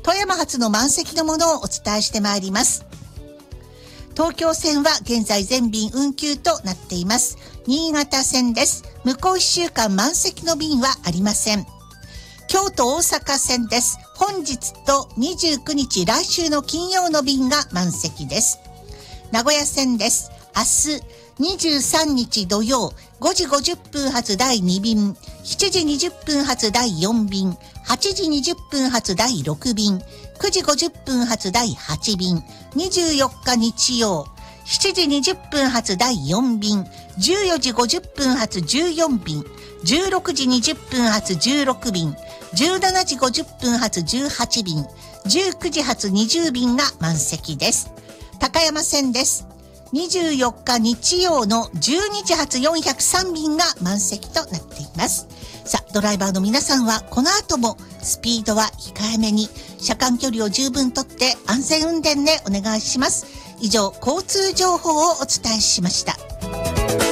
富山発の満席のものをお伝えしてまいります。東京線は現在全便運休となっています。新潟線です。向こう1週間満席の便はありません。京都大阪線です。本日と29日来週の金曜の便が満席です。名古屋線です。明日23日土曜5時50分発第2便、7時20分発第4便、8時20分発第6便、9時50分発第8便、24日日曜7時20分発第4便、14時50分発14便、16時20分発16便、17時50分発18便、19時発20便が満席です。高山線です。24日日曜の12時発403便が満席となっています。さあ、ドライバーの皆さんはこの後もスピードは控えめに、車間距離を十分とって安全運転でお願いします。以上、交通情報をお伝えしました。